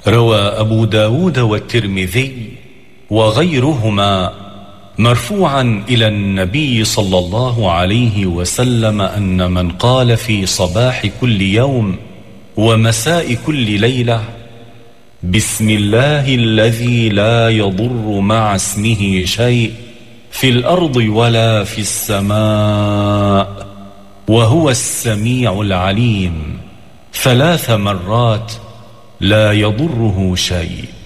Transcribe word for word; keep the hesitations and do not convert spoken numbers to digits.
روى أبو داود والترمذي وغيرهما مرفوعا إلى النبي صلى الله عليه وسلم أن من قال في صباح كل يوم ومساء كل ليلة: بسم الله الذي لا يضر مع اسمه شيء في الأرض ولا في السماء وهو السميع العليم، ثلاث مرات لا يضره شيء.